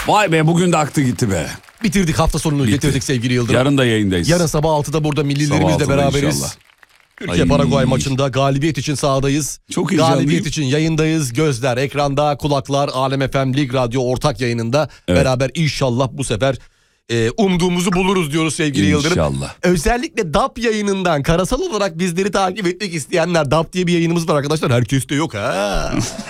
Vay be, bugün de aktı gitti be. Bitirdik, hafta sonunu getirdik sevgili Yıldırım. Yarın da yayındayız. Yarın sabah 6'da burada millilerimizle beraberiz. İnşallah. Türkiye-Paraguay maçında galibiyet için sahadayız. Çok heyecanlıyım. Galibiyet için yayındayız. Gözler ekranda, kulaklar Alem FM Lig Radyo ortak yayınında. Evet. Beraber inşallah bu sefer umduğumuzu buluruz diyoruz sevgili Yıldırım. İnşallah. Özellikle DAP yayınından karasal olarak bizleri takip etmek isteyenler, DAP diye bir yayınımız var arkadaşlar. Herkeste yok ha.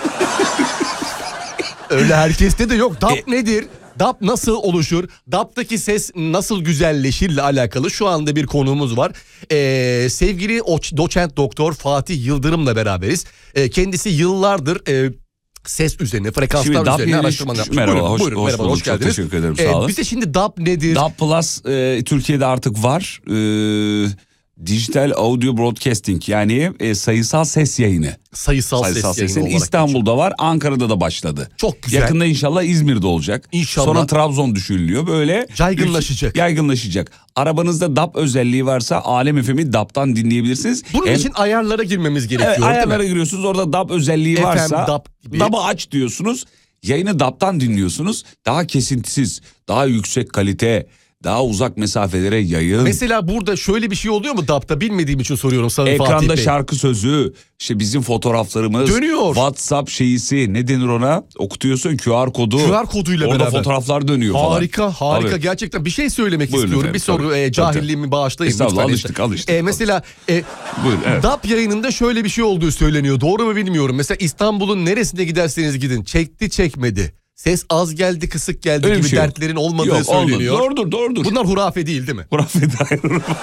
Öyle herkeste de yok. DAP nedir? DAP nasıl oluşur? DAP'taki ses nasıl güzelleşirle alakalı şu anda bir konuğumuz var. Sevgili doçent doktor Fatih Yıldırım'la beraberiz. Kendisi yıllardır ses üzerine, frekanslar üzerine araştırmalar yapmış. Merhaba, hoş geldiniz. Çok teşekkür ederim, sağ olun. Bize şimdi DAP nedir? DAP Plus Türkiye'de artık var. Dijital Audio Broadcasting, yani sayısal ses yayını. Sayısal ses yayını olarak İstanbul'da var, Ankara'da da başladı. Çok güzel. Yakında inşallah İzmir'de olacak. İnşallah. Sonra Trabzon düşünülüyor, böyle yaygınlaşacak. Arabanızda DAP özelliği varsa Alem FM'i DAP'tan dinleyebilirsiniz. Bunun için ayarlara girmemiz gerekiyor, evet, ayarlara giriyorsunuz, orada DAP özelliği varsa DAP'ı aç diyorsunuz. Yayını DAP'tan dinliyorsunuz. Daha kesintisiz, daha yüksek kalite, daha uzak mesafelere yayın. Mesela burada şöyle bir şey oluyor mu DAP'ta, bilmediğim için soruyorum sana Fatih Bey. Ekranda şarkı sözü, işte bizim fotoğraflarımız dönüyor. WhatsApp şeyisi, ne denir ona? Okutuyorsun QR kodu. QR koduyla orada beraber. Fotoğraflar dönüyor harika, falan. Harika Tabii. Gerçekten bir şey söylemek Buyurun istiyorum. efendim, Bir soru cahilliğimi bağışlayın. Estağfurullah, alıştık. Mesela Buyurun, evet. DAP yayınında şöyle bir şey olduğu söyleniyor. Doğru mu bilmiyorum. Mesela İstanbul'un neresine giderseniz gidin, çekti çekmedi, ses az geldi kısık geldi öyle gibi şey dertlerin olmadığı söyleniyor. Doğrudur. Bunlar hurafe değil mi? Hurafe değil.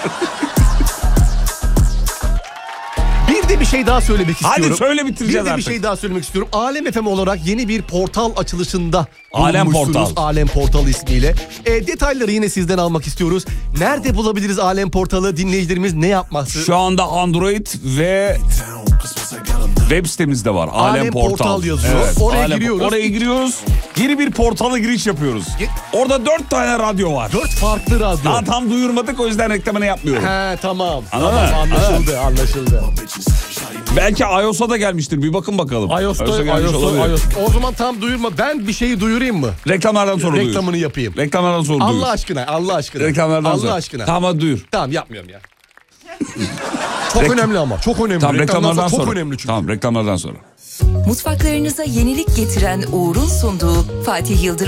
Bir de bir şey daha söylemek istiyorum. Hadi söyle, bitireceğiz artık. Bir şey daha söylemek istiyorum. Alem FM olarak yeni bir portal açılışında Alem bulunmuşsunuz. Portal. Alem Portal ismiyle. Detayları yine sizden almak istiyoruz. Nerede bulabiliriz Alem Portalı? Dinleyicilerimiz ne yapması? Şu anda Android ve web sitemizde var. Alem Portal yazıyor. Evet, Oraya giriyoruz. Yeni bir portala giriş yapıyoruz. Orada 4 tane radyo var. 4 farklı radyo. Daha tam duyurmadık, o yüzden reklamını yapmıyorum. He, tamam. Anladın? Anlaşıldı. Belki iOS'a da gelmiştir. Bir bakın bakalım. iOS'ta. O zaman tam duyurma. Ben bir şeyi duyurayım mı? Reklamlardan sonra duyur. Reklamını yapayım. Reklamlardan sonra duyur. Allah aşkına. Reklamlardan sonra. Allah aşkına. Tamam, duyur. Tamam, yapmıyorum ya. Çok önemli ama. Çok önemli. Tamam, reklamlardan sonra. Çok önemli çünkü. Tamam, reklamlardan sonra. Mutfaklarınıza yenilik getiren Uğur'un sunduğu Fatih Yıldırım